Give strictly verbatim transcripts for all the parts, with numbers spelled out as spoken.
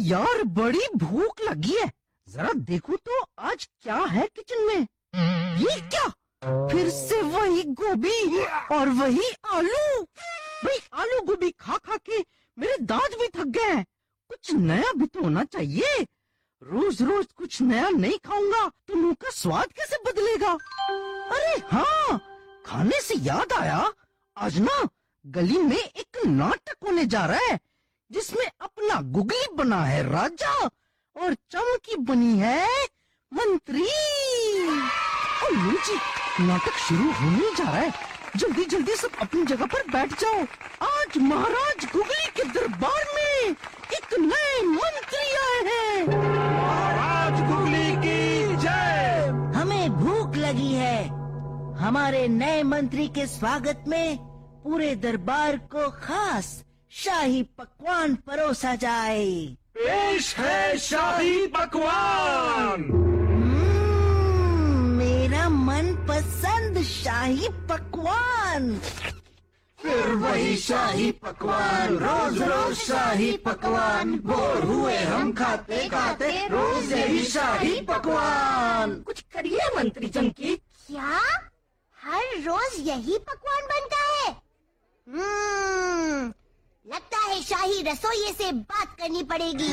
यार बड़ी भूख लगी है, जरा देखूं तो आज क्या है किचन में। ये क्या, फिर से वही गोभी और वही आलू। भाई आलू गोभी खा खा के मेरे दांत भी थक गए हैं। कुछ नया भी तो होना चाहिए। रोज रोज कुछ नया नहीं खाऊंगा तो मुंह का स्वाद कैसे बदलेगा। अरे हाँ, खाने से याद आया, आज ना गली में एक नाटक होने जा रहा है जिसमें अपना गुगली बना है राजा और चमकी बनी है मंत्री। और जी, नाटक शुरू होने जा रहा है, जल्दी जल्दी सब अपनी जगह पर बैठ जाओ। आज महाराज गुगली के दरबार में एक नए मंत्री आए हैं। महाराज गुगली की जय। हमें भूख लगी है, हमारे नए मंत्री के स्वागत में पूरे दरबार को खास शाही पकवान परोसा जाए। पेश है शाही पकवान। हम्म, मेरा मनपसंद शाही पकवान। फिर वही शाही पकवान, रोज रोज शाही पकवान, बोर हुए हम खाते खाते रोज यही शाही पकवान। कुछ करिए मंत्री चमकी। क्या हर रोज यही पकवान बनता है? हम्म, लगता है शाही रसोइये से बात करनी पड़ेगी।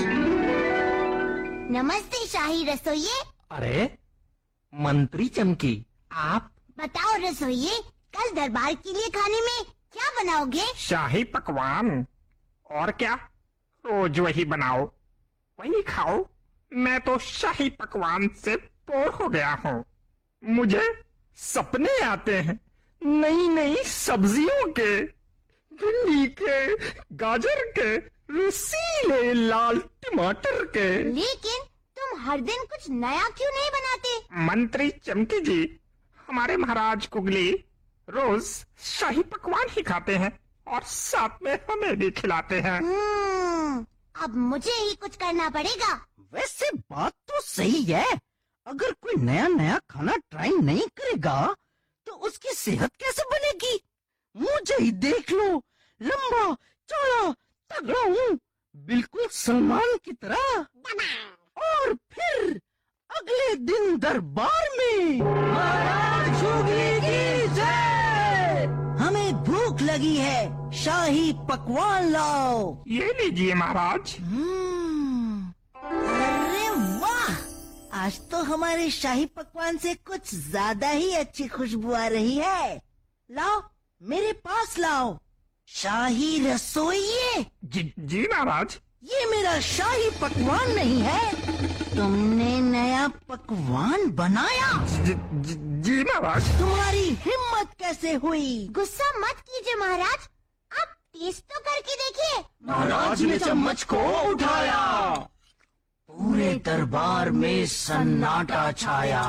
नमस्ते शाही रसोइये। अरे मंत्री चमकी, आप बताओ रसोइये, कल दरबार के लिए खाने में क्या बनाओगे? शाही पकवान। और क्या, रोज वही बनाओ वही खाओ। मैं तो शाही पकवान से बोर हो गया हूँ। मुझे सपने आते हैं नई नई सब्जियों के, भिंडी के, गाजर के, रसीले लाल टमाटर के। लेकिन तुम हर दिन कुछ नया क्यों नहीं बनाते? मंत्री चमकी जी, हमारे महाराज गुगली रोज शाही पकवान ही खाते हैं और साथ में हमें भी खिलाते हैं। हम्म, अब मुझे ही कुछ करना पड़ेगा। वैसे बात तो सही है, अगर कोई नया नया खाना ट्राई नहीं करेगा तो उसकी सेहत कैसे बनेगी। मुझे ही देख लो, लंबा चौड़ा तगड़ा हूँ, बिल्कुल सलमान की तरह। और फिर अगले दिन दरबार में महाराज गुगली की जय। हमें भूख लगी है, शाही पकवान लाओ। ये लीजिए महाराज। हम्म, अरे वाह, आज तो हमारे शाही पकवान से कुछ ज्यादा ही अच्छी खुशबू आ रही है। लाओ, मेरे पास लाओ। शाही रसोइये, जी जी महाराज। ये मेरा शाही पकवान नहीं है, तुमने नया पकवान बनाया। जी, जी, जी महाराज। तुम्हारी हिम्मत कैसे हुई? गुस्सा मत कीजिए महाराज, आप टेस्ट तो करके देखिए। महाराज ने चम्मच को उठाया, पूरे दरबार में सन्नाटा छाया।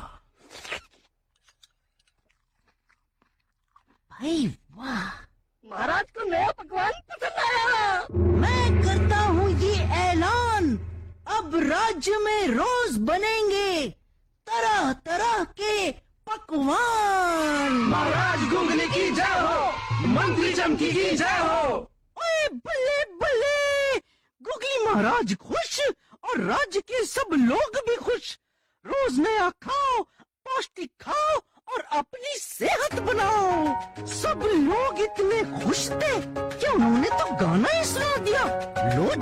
भाई वाह, महाराज को नया पकवान पसंद आया। मैं करता हूँ ये ऐलान, अब राज्य में रोज बनेंगे तरह तरह के पकवान। महाराज गुगली की जय हो, मंत्री चमकी की जय हो। ओए बल्ले बल्ले, गुगली महाराज खुश और राज्य के सब लोग भी खुश। रोज नया खाओ, पौष्टिक खाओ और अपनी सेहत बनाओ। सब लोग इतने खुश थे कि उन्होंने तो गाना ही सुना दिया। लो